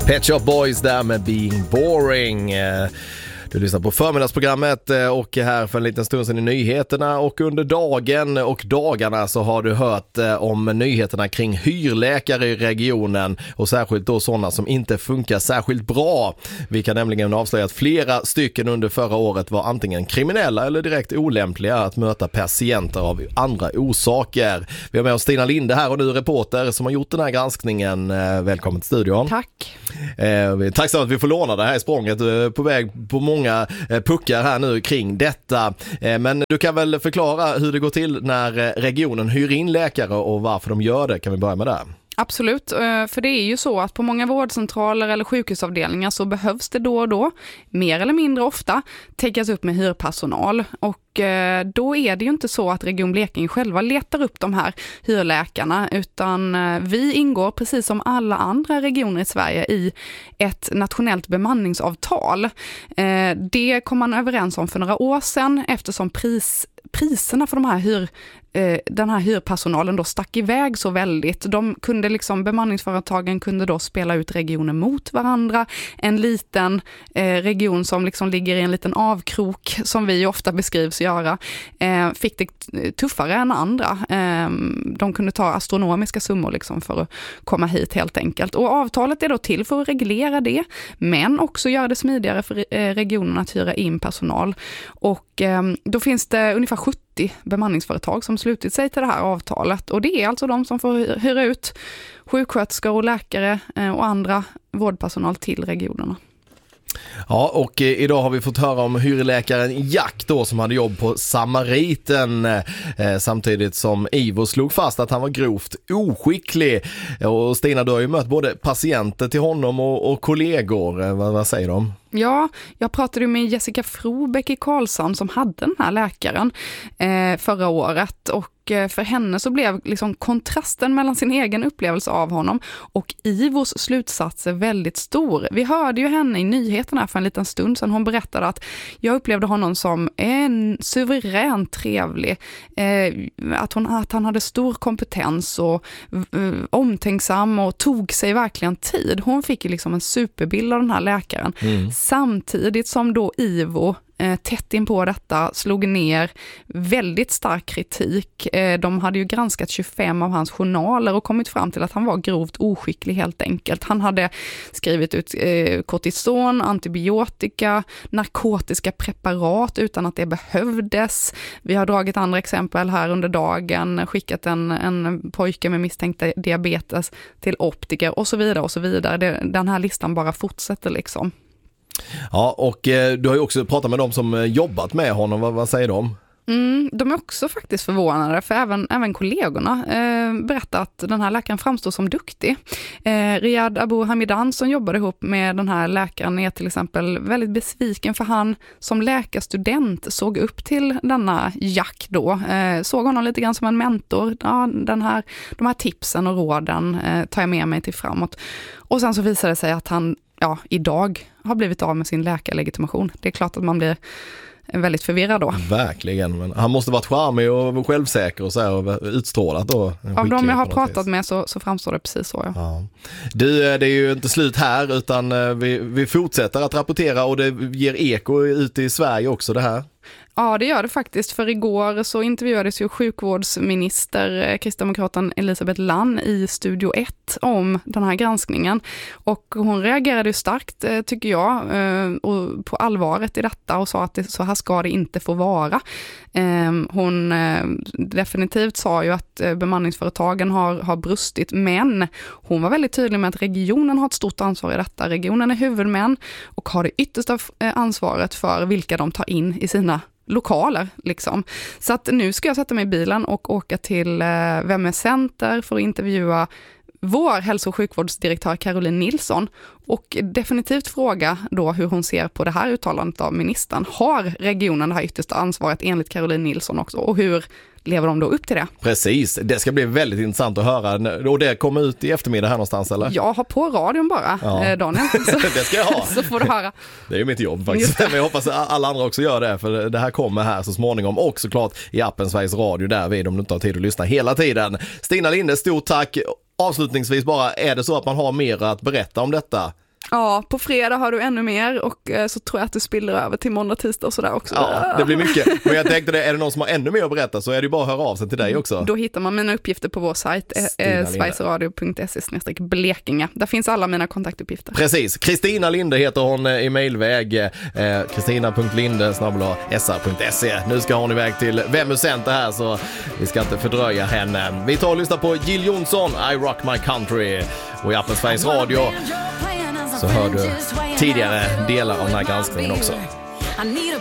Pet Shop Boys där med Being Boring. Du lyssnar på förmiddagsprogrammet och här för en liten stund sedan i nyheterna och under dagen och dagarna så har du hört om nyheterna kring hyrläkare i regionen och särskilt då sådana som inte funkar särskilt bra. Vi kan nämligen avslöja att flera stycken under förra året var antingen kriminella eller direkt olämpliga att möta patienter av andra orsaker. Vi har med oss Stina Linde här och du reporter som har gjort den här granskningen. Välkommen till studion. Tack. Tack så att vi får låna det här i språnget. Du är på väg på många puckar här nu kring detta. Men du kan väl förklara hur det går till när regionen hyr in läkare och varför de gör det. Kan vi börja med det? Absolut, för det är ju så att på många vårdcentraler eller sjukhusavdelningar så behövs det då och då, mer eller mindre ofta, täckas upp med hyrpersonal. Och då är det ju inte så att Region Blekinge själva letar upp de här hyrläkarna, utan vi ingår precis som alla andra regioner i Sverige i ett nationellt bemanningsavtal. Det kom man överens om för några år sedan eftersom priserna för den här hyrpersonalen då stack iväg så väldigt. Bemanningsföretagen kunde då spela ut regioner mot varandra. En liten region som liksom ligger i en liten avkrok som vi ofta beskrivs göra fick det tuffare än andra. De kunde ta astronomiska summor liksom för att komma hit helt enkelt. Och avtalet är då till för att reglera det men också göra det smidigare för regionen att hyra in personal. Och då finns det ungefär 70 bemanningsföretag som slutit sig till det här avtalet och det är alltså de som får hyra ut sjuksköterskor och läkare och andra vårdpersonal till regionerna. Ja, och idag har vi fått höra om hyrläkaren Jack då som hade jobb på Samariten samtidigt som Ivo slog fast att han var grovt oskicklig. Och Stina, du har ju mött både patienter till honom och kollegor. Vad säger de? Ja, jag pratade med Jessica Frobeck i Karlshamn som hade den här läkaren förra året och för henne så blev liksom kontrasten mellan sin egen upplevelse av honom och Ivos slutsatser väldigt stor. Vi hörde ju henne i nyheterna för en liten stund sedan. Hon berättade att jag upplevde honom som en suveränt trevlig, att han hade stor kompetens och omtänksam och tog sig verkligen tid. Hon fick ju liksom en superbild av den här läkaren. Samtidigt som då Ivo tätt in på detta slog ner väldigt stark kritik. De hade ju granskat 25 av hans journaler och kommit fram till att han var grovt oskicklig helt enkelt. Han hade skrivit ut kortison, antibiotika, narkotiska preparat utan att det behövdes. Vi har dragit andra exempel här under dagen, skickat en pojke med misstänkta diabetes till optiker och så vidare och så vidare. Den här listan bara fortsätter liksom. Ja, och du har ju också pratat med dem som jobbat med honom. Vad säger de? De är också faktiskt förvånade för även kollegorna berättar att den här läkaren framstår som duktig. Riyad Abu Hamidan som jobbade ihop med den här läkaren är till exempel väldigt besviken för han som läkarstudent såg upp till denna Jack då. Såg honom lite grann som en mentor. Ja, de här tipsen och råden tar jag med mig till framåt. Och sen så visade det sig att han idag har blivit av med sin läkarlegitimation. Det är klart att man blir väldigt förvirrad då. Verkligen, men han måste varit charmig och självsäker och så här, och utstrålat då. Av de jag har pratat med så framstår det precis så. Ja. Du, det är ju inte slut här utan vi fortsätter att rapportera och det ger eko ut i Sverige också det här. Ja, det gör det faktiskt. För igår så intervjuades ju sjukvårdsminister kristdemokraten Elisabeth Lann i Studio 1 om den här granskningen. Och hon reagerade ju starkt, tycker jag, och på allvaret i detta och sa att så här ska det inte få vara. Hon definitivt sa ju att bemanningsföretagen har brustit, men hon var väldigt tydlig med att regionen har ett stort ansvar i detta. Regionen är huvudmän och har det yttersta ansvaret för vilka de tar in i sina lokaler liksom. Så att nu ska jag sätta mig i bilen och åka till Vemme Center för att intervjua vår hälso- och sjukvårdsdirektör Caroline Nilsson och definitivt fråga då hur hon ser på det här uttalandet av ministern. Har regionen det här yttersta ansvaret enligt Caroline Nilsson också och hur lever de då upp till det? Precis, det ska bli väldigt intressant att höra. Och det kommer ut i eftermiddag här någonstans, eller? Jag har på radion bara, Daniel. Så, det ska jag ha. Så får du höra. Det är ju mitt jobb faktiskt. Men jag hoppas att alla andra också gör det, för det här kommer här så småningom. Och såklart i appen Sveriges Radio där vid om du inte har tid att lyssna hela tiden. Stina Linde, stort tack. Avslutningsvis bara, är det så att man har mer att berätta om detta? Ja, på fredag har du ännu mer och så tror jag att det spiller över till måndag, tisdag och sådär också. Ja, det blir mycket. Men jag tänkte det, är det någon som har ännu mer att berätta så är det ju bara att höra av sig till dig också. Då hittar man mina uppgifter på vår sajt sverigesradio.se/Blekinge. Där finns alla mina kontaktuppgifter. Precis. Kristina Linde heter hon i mejlväg. kristina.linde@sr.se. Nu ska hon iväg till Vemmu Center här så vi ska inte fördröja henne. Vi tar och lyssnar på Jill Johnson, I Rock My Country. Och i appen Sveriges Radio så hör du tidigare delar av den här granskningen också.